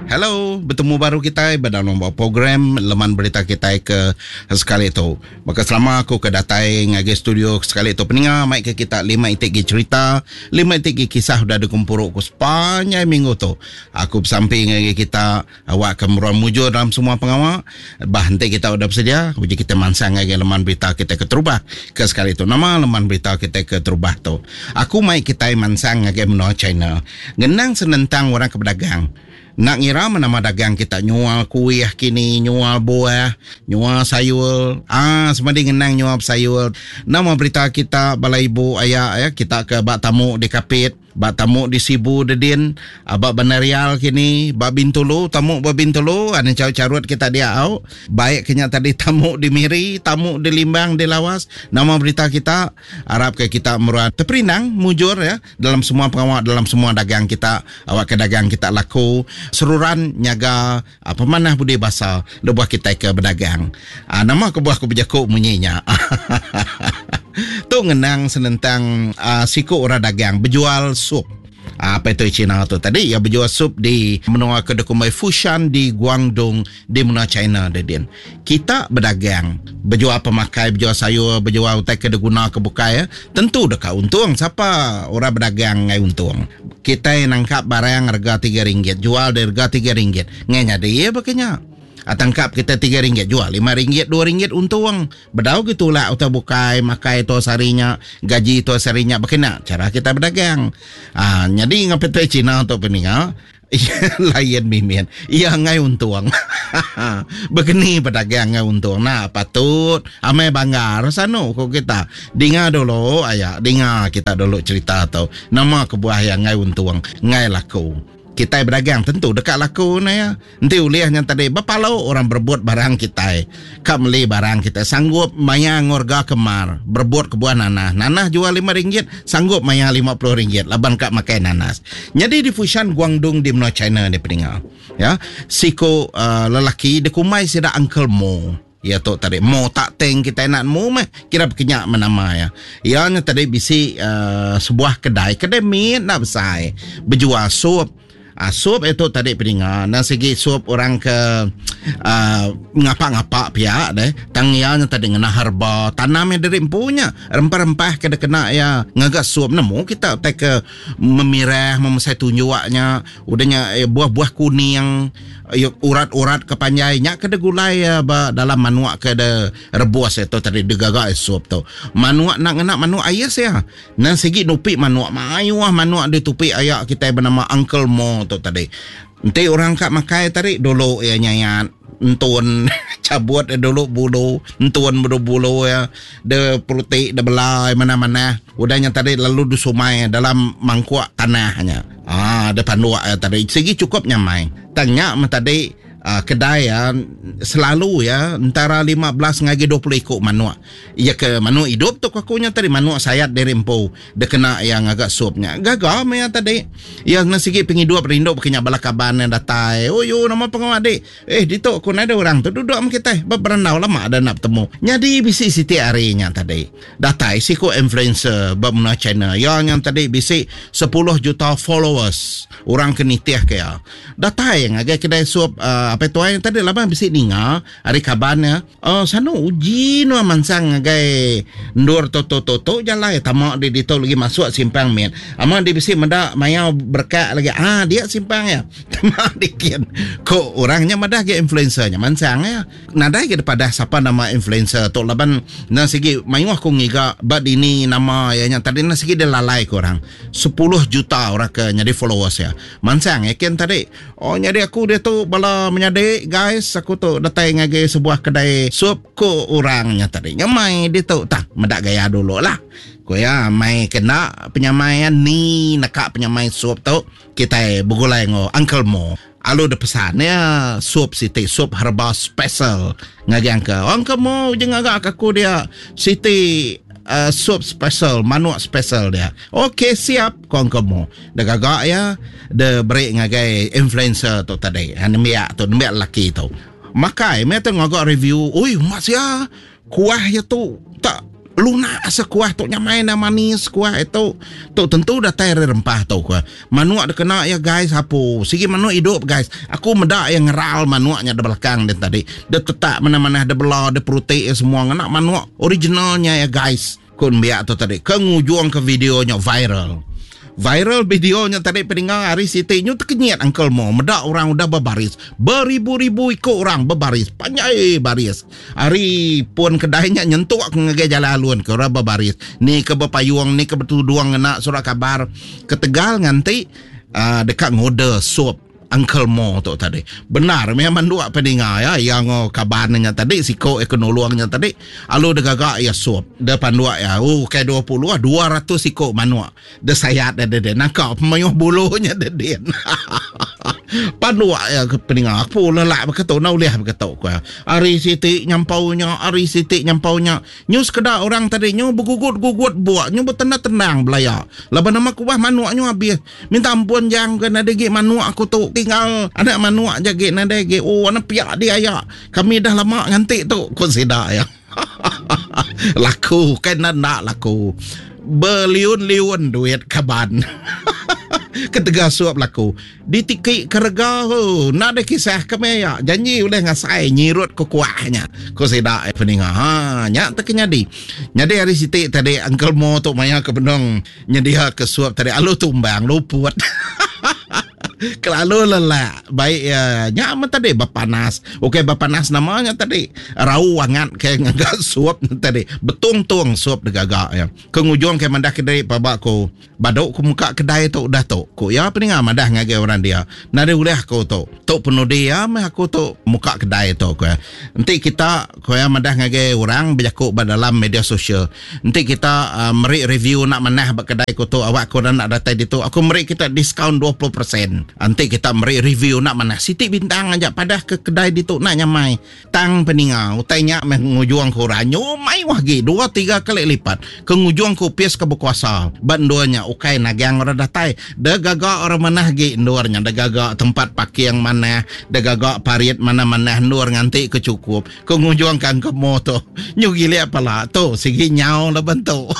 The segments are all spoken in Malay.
Hello, bertemu baru kita dalam program Leman Berita kita ke sekali itu. Maka selama aku ke datai ngagi studio sekali itu peninga mai ke kita 5 itik cerita, 5 itik kisah sudah dikumpul aku sepanjang minggu tu. Aku bersamping ngagi kita awak kemuruan mujur dalam semua pengawak. Nanti kita sudah bersedia, uji kita mansang ngagi Leman Berita kita ke Terubah ke sekali itu. Nama Leman Berita kita ke Terubah tu. Aku mai kita mansang ngagi menua China. Genang senentang orang kepedagang. Nak ngira nama dagang kita nyual kuih kini, nyual buah, nyual sayur. Semadi ngenang nyual sayur. Nama berita kita bala ibu ayah kita ke bak tamu di Kapit, bak tamu di Sibu Dedin, bak Banarial kini, bak Bintulu, tamu bak Bintulu, ada carut kita dia au. Baik kenya tadi tamu di Miri, tamu di Limbang, di Lawas. Nama berita kita harap ke kita meruat terperinang mujur ya dalam semua pengawak, dalam semua dagang kita, awak ke dagang kita laku seruran nyaga pemanah budi bahasa lebuah kita ke berdagang. Nama kebuah ku berjakuk munyinya. Tu ngenang senentang siku orang dagang berjual sup. Apa itu China tu tadi ya, berjual sup di menua kedai Fushan di Guangdong di menua China dedin. Kita berdagang, berjual pemakai, berjual sayur, berjual utai kedai guna kebukai ya. Tentu dekat untung, siapa orang berdagang ngai untung. Kita nangkap barang harga RM3, jual dari harga RM3. Ngenya dia bakanya. Tangkap kita RM3, jual RM5, RM2 untung. Bedau gitulah uta bukai, makai to sarinya, gaji to sarinya. Bagaimana cara kita berdagang? Jadi ngapa tu Cina untuk peninga? Layan mimin. Ia ngai untung. Begini pedagang ngai untung. Nah, patut amai bangga rasano kok kita. Dengar dulu ayah, dengar kita dulu cerita tau. Nama kebuah yang ngai untung, ngai laku. Kita berdagang tentu dekat laku na ya. Nanti uliahnya tadi bapalau orang berbuat barang kita. Kak beli barang kita sanggup maya ngorga kemar. Berbuat kebuah nanah. Nanah jual RM5, sanggup maya RM50. Laban kak makai nanas. Jadi di Fushan Guangdong di menua China ni peningal. Ya, siko lelaki dekumai sida Uncle Mo. Ya tu tadi mo tak teng kita nak mo mah kira berkenyak menama ya. Ianya tadi bisi sebuah kedai mie nak besar berjual sup. Sup itu tadi peningat. Dan segi sup orang ke ngapa-ngapa pihak deh. Tangianya tadi ngena herba. Tanamnya dari empunya. Rempah-rempah kena ya. Ngagak sup. Nemu kita tak ke memirah, memesai tunjuaknya. Udahnya buah-buah kuning yang urat-urat kepanjainya. Kada gulai ya dalam manuak kada rebus itu tadi degagak sup tu. Manuak nak ngena manuak ayas ya. Dan segi nupi manuak. Mayuah manuak ditupi ayak kita bernama Uncle Mo tu tadi. Nanti orang kat makai tarik dulu ya nyayat entun cabut dulu bulu entun bulu ya de pulutik de belai mana-mana udahnya tadi lalu dusumai dalam mangkuk tanahnya depan luar ya tadi segi cukup nyamai tanya tadi kedai ya selalu ya antara 15 ngagi 20 ikut manuak. Ia ke manuak hidup tu kakunya tadi manuak sayat dari empu dia kena yang agak supnya gagal ya tadi yang nasigi penghidup rindu berkenyak balakaban yang datai nama pengawal adik dito kun ada orang tu duduk sama kita berenau lama ada nak bertemu jadi bisi siti harinya tadi datai siku influencer bermenua China yang tadi bisi 10 juta followers orang kenitiah kaya datai yang agak kedai sup apa tu yang tadi lama bisi ninga hari kabarnya sana uji no mansang ngagai ndur toto jalan tamak di dito lagi masuk simpang men ama di bisi meda maya berkat lagi dia simpang ya tamak dikit kok orangnya meda ke influencernya mansang ya nadai ke pada siapa nama influencer tu laban na segi mayu aku ngiga bad ini nama ya nya tadi na segi dia lalai ke orang 10 juta orang ke nyadi followers ya mansang ya ken tadi nyadi aku dia tu bala menyade guys aku tu datang ngagi sebuah kedai sup ko orangnya tadi nyamai dia tu tak medak gaya dulu lah ko ya mai kena penyamaian ni nakak penyamai sup tu kita begulai ngo Uncle Mo alu de pesannya sup siti sup herba special ngagi Uncle Mo jangan agak aku dia siti sup special, manuak special dia. Okey, siap kong kamu. Dah gagak ya, dah break ngagai influencer tu tadi. Hanemiak tu, nemiak laki tu. Makai, mereka ngagak review. Oi, mas ya, kuah ya tu tak lunak sekuah tok nyamai na manis kuah itu tok tentu dah tayar rempah tok kuah. Manuak dah kena ya guys hapo. Sigi manuak hidup guys. Aku medak yang ngeral manuaknya di belakang dan tadi. Dia tetap mana-mana ada belah, ada protein semua ngena manuak originalnya ya guys. Kun biak tu tadi kengujung ke videonya viral videonya tadi peninggal hari Siti nyu terkenyat Uncle Mo medak orang udah berbaris beribu-ribu ikut orang berbaris panjai baris hari pun kedainya nyentuk ngege jalan alun ke orang berbaris ni ke berpayung ni ke bertuduang nak surat kabar ke Tegal nganti dekat ngode sup Uncle Mo tu tadi. Benar memang dua pendengar ya yang kabarnya tadi siko ekonolongnya tadi alu de gagak ya suap depan dua ya kayak 20 200 siko manuak de sayat de nakap mayuh bulunya de den. Pandua ya pendengar aku lelak berketuk nau liah berketuk ku. Ari Siti nyampaunya nyus kedak orang tadi nyu bergugut-gugut buat nyu bertenang-tenang belaya. Laban nama ku bah manuak nyu habis. Minta ampun jang kena degi manuak aku tu tinggal anak manuak jage nadege anak piak dia ya kami dah lama ngantik tu consider ya. Laku kan nak laku berliun-liun duit kaban. Ketega suap laku ditiki kerga nak ada kisah kami ya janji oleh ngasai nyirut ke kuahnya consider peninga nyak terkenyadi nyadi hari Siti tadi Uncle Mo tu maya ke benong nyedia ke suap tadi alu tumbang luput. Kelalu lelah baik ya nyak tadi bapanas okey bapanas namanya tadi rau wangat kayak ngagak suap tadi betung-tung suap degagak ya kengujung kayak mandah kedai babakku badok ku muka kedai tu dah tu ku ya peninga madah ngage orang dia nade uleh aku tu penuh dia mah aku tu muka kedai tu ku nanti kita ku ya madah ngage orang berjakuk dalam media sosial nanti kita meri review nak manah bak kedai ku tu awak ku nak datai di tu aku meri kita diskaun 20%. Nanti kita meri review nak mana Siti bintang ajak padah ke kedai di tu nak nyamai tang peninga utainya mengujung ku ranyo mai wagi 2-3 kali lipat kengujung ku pies ke berkuasa banduanya ukai nagang orang datai de gagak orang manah gi ndurnya de gagak tempat pakai yang mana de gagak parit mana-mana ndur nganti kecukup kengujung kan ke moto nyugi li apalah tu sigi nyau la bentuk.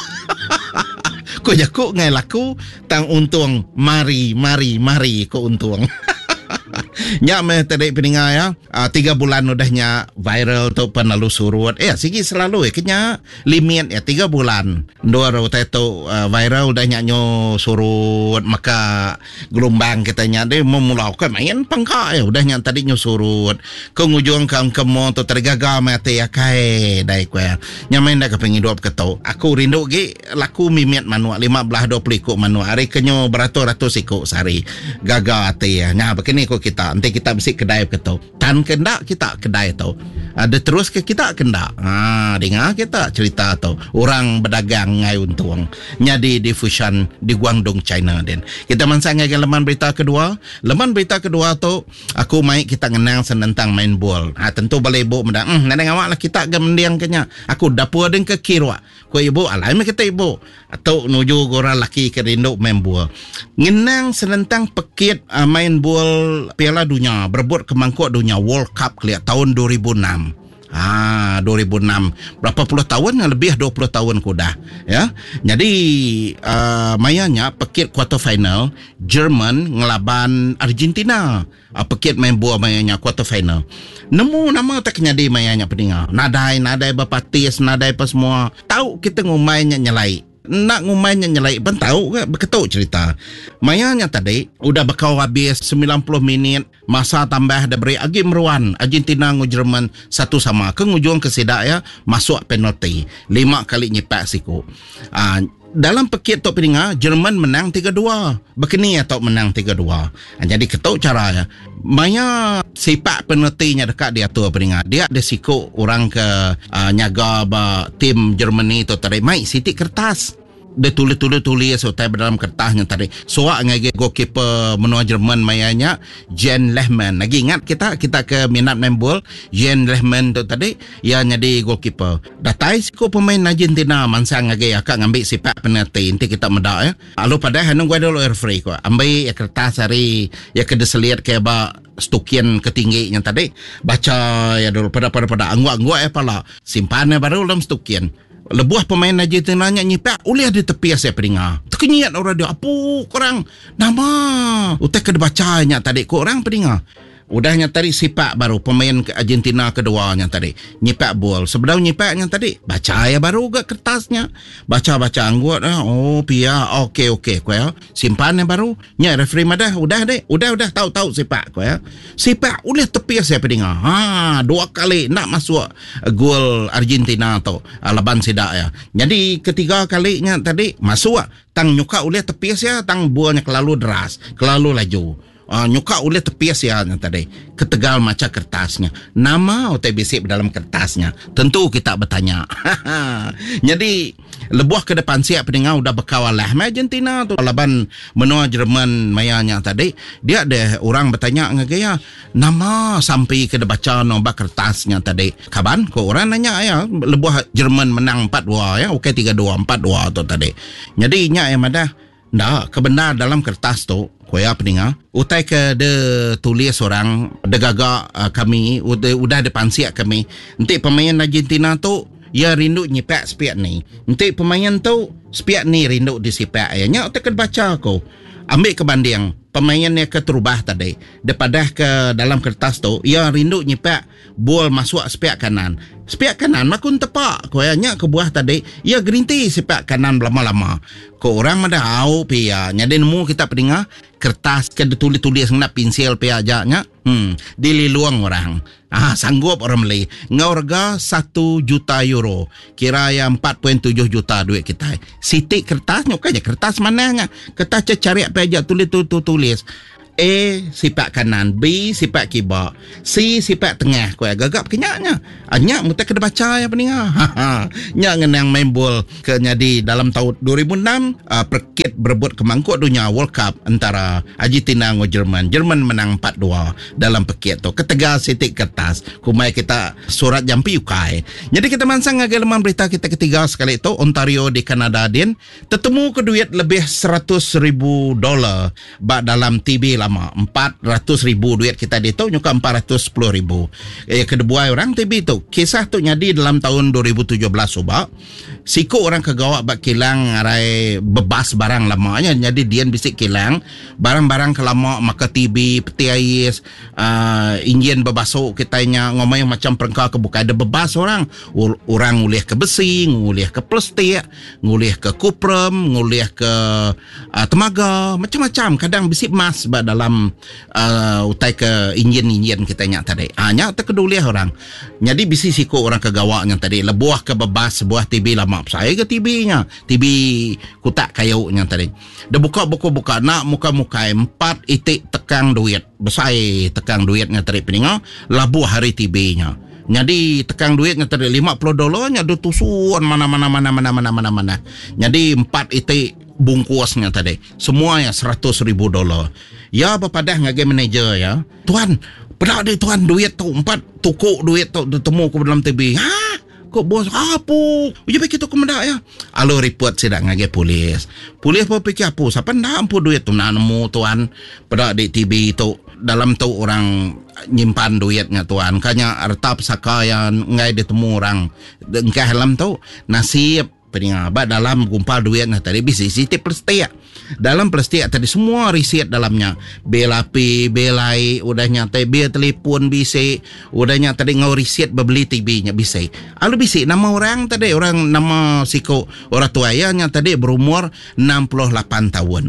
Ko jakuk ngai laku tang untung mari ko untung. Nyak meh tadi peninga ya 3 bulan udahnya viral tu penalu surut sigi selalu kenya limit 3 bulan dua rota tu viral udahnya nyo surut maka gelombang katanya dia memulai ke main pangka udahnya tadi nyo surut kengujung kemo tu tergaga mati kai dai ku nyamain dah kepengin hidup keto aku rindu gi laku mimit manuak 15-20 ikut manuak hari kenyo beratus-ratus ikut sehari gaga ati nya begini ko kita nanti kita mesti kedai keto tan kendak kita kedai tau ada terus ke kita kendak dengar kita cerita tau orang berdagang ngai untung nyadi diffusion di Guangdong China den kita mansang ngai leman berita kedua tu aku mai kita ngenang senentang main bol tentu balai ibu mendang nadang awak lah kita gemendiang kenya aku dapur deng ke kirwa ko ibu alai me kita ibu atau nuju gora laki ke rindu main bol ngenang senentang pekit main bol Piala Dunia berebut ke mangkuk dunia World Cup kelihat tahun 2006 2006 berapa puluh tahun lebih 20 tahun kuda ya jadi mayanya pekit quarter final Jerman ngelaban Argentina pekit main bola mayanya quarter final nemu nama tak nyadi mayanya peninga nadai bapatis nadai apa semua tahu kita ngumainya nyelai nak ngumainya nyelai pun tahu ke beketuk cerita mayanya tadi udah bakal habis 90 minit masa tambah ada beri agi meruan Argentina ngu Jerman 1-1 ke ngujung ke sedak ya masuk penalti 5 kali nyipak siku dalam pekit tok peninga Jerman menang 3-2 begini ya tok menang 3-2 jadi ketuk cara ya maya sipak penaltinya dekat dia tu peninga dia ada siku orang ke nyaga tim Germany tu tadi mai Siti kertas dia tulis so tai dalam kertasnya tadi soak ngage goalkeeper menua Jerman mayanya Jens Lehmann lagi ingat kita ke minat main bol Jens Lehmann tu tadi ya jadi goalkeeper datai siku pemain Argentina mansang ngage akak ngambil sipak penalti nanti kita medak ya alu pada hanung gua dulu referee ko ambil ya kertas hari ya kedeseliat kayak ba stukian ketingginya tadi baca ya dulu pada angguk-angguk pala simpannya baru dalam stukian Lebuah pemain Argentina nya nyipak ulih di tepi saya pendengar. Terkenyat orang dia. Apa korang nama? Utai kena bacanya tadi korang pendengar. Udahnya tadi sipak baru pemain Argentina keduanya tadi nyipak bola. Sebenarnya nyipaknya tadi baca ya baru ke kertasnya. Baca anggut oh pia okey kau ya. Simpan yang baru. Nya referee madah udah tahu sipak kau ya. Sipak udah tepi saya pendengar. 2 kali nak masuk gol Argentina tu laban sidak ya. Jadi ketiga kalinya tadi masuk tang nyuka udah tepi saya tang bolanya kelalu deras, kelalu laju. Nyuka oleh tepi sianya tadi ketegal macam kertasnya nama atau bisik dalam kertasnya tentu kita bertanya. Jadi lebuah ke depan siap pendengar udah berkawalah Argentina tu laban menua Jerman mayanya tadi dia ada orang bertanya ngagaya nama sampai ke baca nombor kertasnya tadi kaban kok orang nanya ya lebuah Jerman menang 4-2 ya okey 3-2 4-2 tu tadi jadi nya yang ada ndak kebenar dalam kertas tu koya pendengar utai ke de tulis orang de gagak kami udah depan siap kami nanti pemain Argentina tu ya rindu nyipak sepiak ni nanti pemain tu sepiak ni rindu disipak ayahnya utai ke baca aku ambil ke banding pemainnya ke terubah tadi daripada ke dalam kertas tu ya rindu nyipak bol masuk sepiak kanan makun tepak koyanya ke buah tadi ya gerinti sepak kanan lama-lama ko orang mada au pia nyade nemu kita pendengar kertas ke tulis nak pensil pia ajaknya dililuang orang sanggup orang beli ngorga 1 juta euro kira yang 4.7 juta duit kita sitik kertasnya kaja kertas mananya kertas cari apa aja tulis A sipak kanan, B sipak kibak, C sipak tengah. Kau gagap kenyaknya. Anyak mutai kena baca ya pendengar. Nyak ngenang main bol ke jadi dalam tahun 2006 perkit berebut kemangkuk dunia World Cup antara Argentina dengan Jerman. Jerman menang 4-2 dalam perkit tu. Ketegal sitik kertas. Kumai kita surat jampi ukai. Jadi kita mansang ngagak lemah berita kita ketiga sekali itu Ontario di Kanada din tetemu ke duit lebih $100,000 bak dalam TB lama 400,000 duit kita di tu nyuka 410,000 kedua orang TB tu kisah tu nyadi dalam tahun 2017 subak siku orang kegawak bak kilang ngarai bebas barang lamanya jadi dian bisik kilang barang-barang kelama maka TB peti ais injin bebasuk kitanya ngomong macam perengkau kebuka ada bebas orang ngulih ke besi ngulih ke plastik ngulih ke kuprum ngulih ke temaga macam-macam kadang bisik emas dalam utai ke injin kita nyak tadi nya terkeduli orang jadi bisi siku orang kegawaknya tadi lebuah ke bebas sebuah TV lama saya ke TV nya TV kutak kayunya tadi dah buka nak muka-muka 4 itik tekang duit besar tekang duitnya tadi peninggal labu hari TV nya jadi tekang duitnya tadi $50 nya ada tusuan mana jadi 4 itik bungkusnya tadi semuanya $100,000 ya berpadah ngagai manager ya tuan pernah ada tuan duit tu 4 tukuk duit tu temu ke dalam TV kok bos apa uji begitu kemendak ya alo report sidak ngagai polis pun fikir apa siapa nak ampu duit tu nak nemu tuan pada di TV tu dalam tu orang nyimpan duitnya tuan kanya harta pesaka yang ngai ditemu orang engkau dalam tu nasib peninggabat dalam gumpal duitnya tadi bisa isi plastik dalam plastik tadi semua riset dalamnya bil api bil air udahnya bil telefon bisa udahnya tadi ngau riset beli TV nya bisa alu bisa nama orang tadi orang nama siko orang tuanya tadi berumur 68 tahun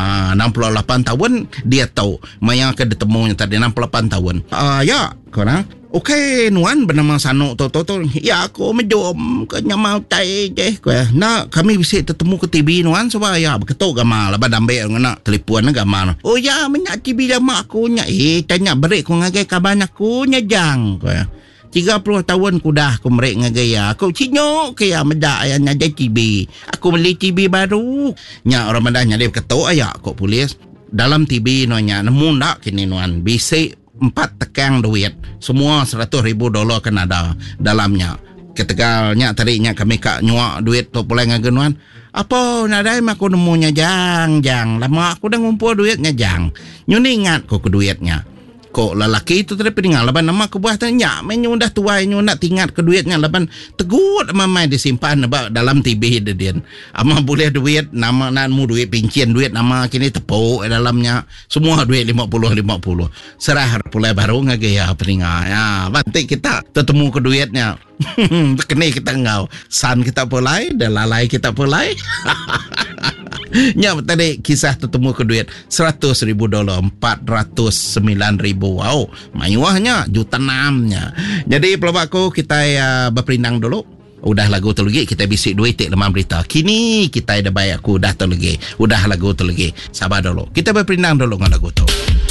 68 tahun dia tahu maya ke ditemunya tadi 68 tahun ya korang okey nuan bernama Sano tu ya aku menjom ke nyamau tai je nak kami bisa tertemu ke TV nuan sebab ya beketuk gamal lah ambil nak telefon gamal oh ya menyak TV lama aku nya tanya berik ku ngagai kaban aku nya jang 30 tahun ku dah aku merik ngagai ya aku cinyok ke ya medak ya nya TV aku beli TV baru nya orang medahnya dia beketuk ayak kok polis dalam TV nuan nya nemu ndak kini nuan bisa 4 tekang duit semua $100,000 Kanada dalamnya ketegalnya tadinya kami kak nyuak duit tu pulai ngagenuan apa nadai aku nemunya jang lama aku dah ngumpul duitnya jang nyuni ingat ku ke duitnya Kok lelaki tu tadi peningal laban nama aku buah tanya menyu dah tua nyu nak tingat ke duitnya laban tegut mamai disimpan dalam TB dia. Ama boleh duit nama nanmu duit pincin duit nama kini tepuk dalamnya semua duit 50 serah pula baru ngagaya peningal ya bantik kita ketemu ke duitnya. Kena kita ngau san kita pulai dan lalai kita pulai. Nya tadi kisah tertemu ke duit $100,000 $409,000. Wow, mayuahnya $1,600,000. Jadi pelabak aku kita berperindang dulu. Udah lagu tu lagi kita bisik duit tik lemah berita. Kini kita ada bayar aku dah tu lagi. Udah lagu tu lagi. Sabar dulu. Kita berperindang dulu dengan lagu tu.